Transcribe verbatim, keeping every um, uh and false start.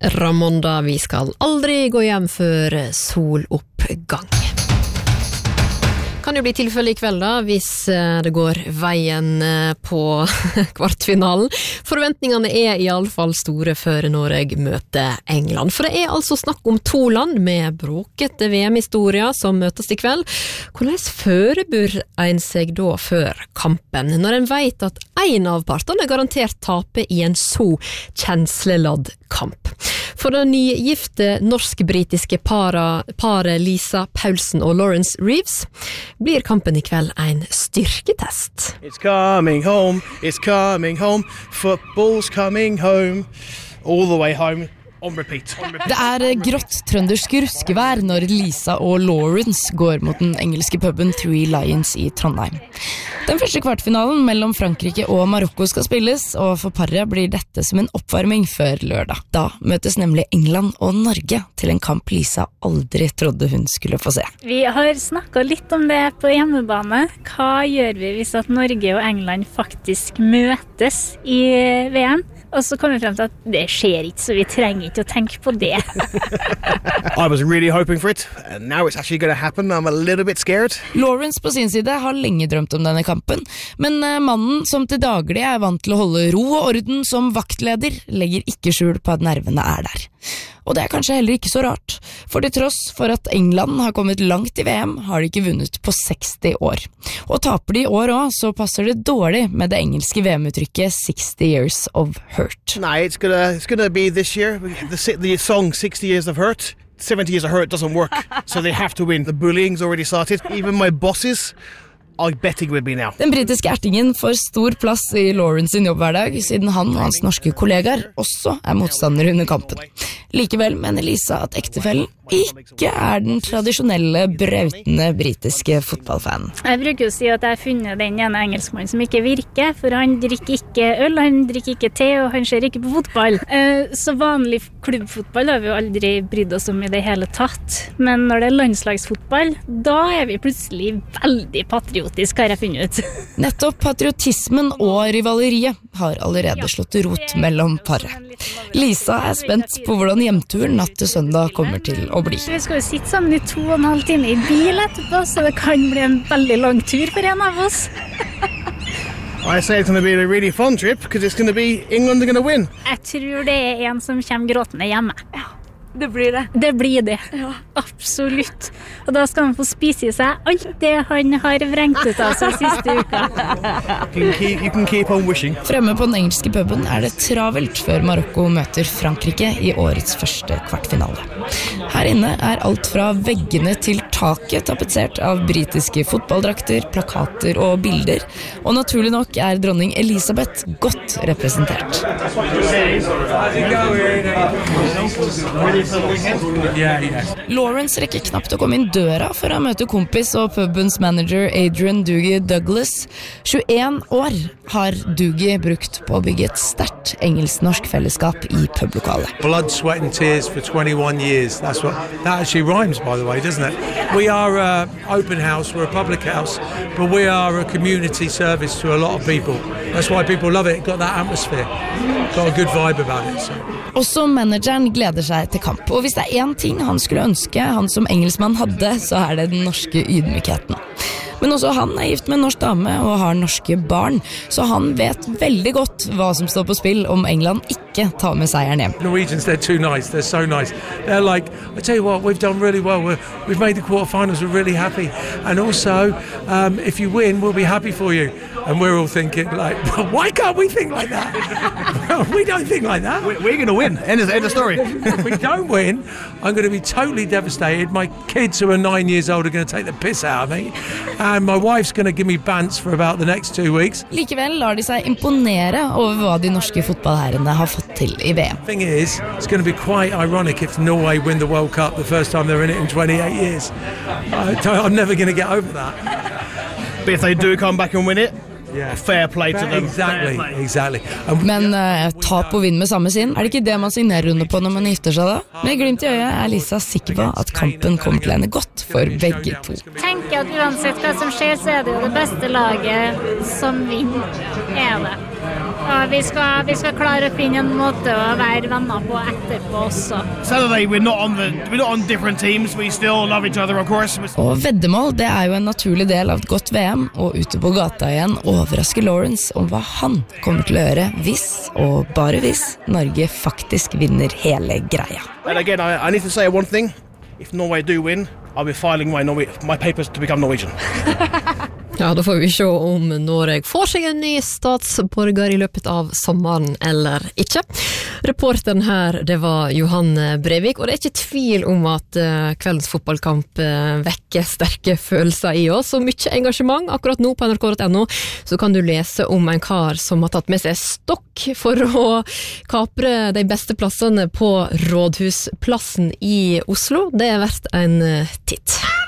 Ramonda, vi skal aldri gå hjem før soloppgang. Kan jo bli tilfelle i kveld da, hvis det går veien på kvartfinalen. Forventningene er i alle fall store før Norge møter England. For det er altså snakk om to land med bråkete V M-historier som møtes i kveld. Hvordan forbereder en seg da før kampen, når en vet at en av partene garantert taper i en så kjensleladd kamp? For det nygifte norsk-britiske paret, paret Lisa Paulsen og Lawrence Reeves blir kampen i kveld en styrketest. It's coming home, it's coming home, football's coming home, all the way home. On repeat, on repeat. Det er grått trøndersk ruskevær når Lisa og Lawrence går mot den engelske puben Three Lions i Trondheim. Den første kvartfinalen mellom Frankrike og Marokko skal spilles, og for paret blir dette som en oppvarming før lørdag. Da møtes nemlig England og Norge til en kamp Lisa aldri trodde hun skulle få se. Vi har snakket litt om det på hjemmebane. Hva gjør vi hvis at Norge og England faktisk møtes i V M? Og så kommer vi frem til at det skjer ikke, så vi trenger ikke å tenke på det. I was really hoping for it, and now it's actually going to happen. I'm a little bit scared. Lawrence på sin side har lenge drømt om denne kampen, men mannen som til daglig er vant til å holde ro og orden som vaktleder, legger ikke skjul på at nervene er der. Og det er kanskje heller ikke så rart, for til tross for at England har kommet langt i V M, har de ikke vunnet på seksti år. Og taper de i år også, så passer det dårlig med det engelske V M-uttrykket sixty years of hurt. No, it's gonna, it's gonna be this year. The, the song sixty years of hurt, seventy years of hurt doesn't work, so they have to win. The bullying's already started. Even my bosses are betting with me now. Den britiske ertingen får stor plass i Lawrence sin jobbhverdag, siden han og hans norske kollegaer også er motstandere under kampen. Likevel mener Lisa at ektefellen ikke er den tradisjonelle, brautende britiske fotballfan. Jeg bruker å si at jeg har funnet den ene engelskmannen som ikke virker, for han drikker ikke øl, han drikker ikke te, og han ser ikke på fotball. Så vanlig klubbfotball har vi jo aldri brydd oss om i det hele tatt. Men når det er landslagsfotball, da er vi plutselig veldig patriotisk, har jeg funnet ut. Nettopp patriotismen og rivaleriet har allerede slått rot mellom paret. Lisa er spent på hvordan hjemturen natt til søndag kommer til å bli. Vi skal jo sitte sammen i to og en halv time i bil etterpå, så det kan bli en veldig lang tur for en av oss. I say it's going to be a really fun trip, because it's going to be England are going to win. Jeg tror det er en som kommer gråtende hjemme. Ja, det blir det. Det blir det, ja. Absolutt. Og da skal han få spise i seg alt det han har vrengt ut av seg siste uka. You can keep, you can keep on wishing. Fremme på den engelske puben er det travelt før Marokko møter Frankrike i årets første kvartfinale. Her inne er alt fra veggene til taket tapetsert av britiske fotballdrakter, plakater og bilder, og naturlig nok er dronning Elisabeth godt representert. Lawrence rekker knapt å komme inn døra før han møter kompis og pubens manager Adrian Dougie Douglas. tjueen år har Dougie brukt på å bygge et sterkt engelsk-norsk fellesskap i publokalet. Blood, sweat and tears for twenty-one years. That's what, that actually rhymes, by the way, doesn't it? We are an open house, we're a public house, but we are a community service to a lot of people. That's why people love it. Got that atmosphere. Got a good vibe about it. So. Også manageren gleder seg til kamp, og hvis det er en ting han skulle ønske han som engelskmann hadde, så er det den norske ydmykheten. Men også han er gift med en norsk dame og har norske barn, så han vet veldig godt hva som står på spill om England ikke tar med seieren hjem. Norwegians, they're too nice, they're so nice. They're like, I tell you what, we've done really well, we're, we've made the quarterfinals, we're really happy. And also, um, if you win, we'll be happy for you. And we're all thinking like, well, why can't we think like that? We don't think like that. We're, we're going to win, end of, end of story. If we don't win, I'm going to be totally devastated. My kids who are nine years old are going to take the piss out of me. And my wife's going to give me bants for about the next two weeks. Likevel lar de seg imponere over hva de norske fotballherrene har fått til i V M. The thing is, it's going to be quite ironic if Norway win the World Cup the first time they're in it in twenty-eight years. I, I'm never going to get over that. But if they do come back and win it, Yeah. Fair play to them. Exactly, exactly. Men uh, tap og vinn med samme sinn, er det ikke det man signerer under på når man gifter seg da? Med glimt i øyet er Lisa sikker på at kampen kommer til å ende godt for begge to. Tenker at uansett hva som skjer, så er det jo det beste laget som vinner, er det. Og vi skal, vi skal klare å finne en måte å være venner på etterpå også. Saturday, we're not on the we're not on different teams. We still love each other, of course. Og veddemål, det er jo en naturlig del av et godt V M, og ute på gata igjen overrasker Lawrence om hva han kommer til å gjøre hvis, og bare hvis, Norge faktisk vinner hele greia. And again, I, I need to say one thing. If Norway do win, I'll be filing my, Norway, my papers to become Norwegian. Ja, da får vi se om Norge får seg en ny statsborger i løpet av sommeren eller ikke. Reporteren her, det var Johan Brevik, og det er ikke tvil om at uh, kveldens fotballkamp uh, vekker sterke følelser i oss, og mye engasjement. Akkurat nå på N R K punktum no så kan du lese om en kar som har tatt med seg stokk for å kapre de beste plassene på Rådhusplassen i Oslo. Det er verdt en uh, titt.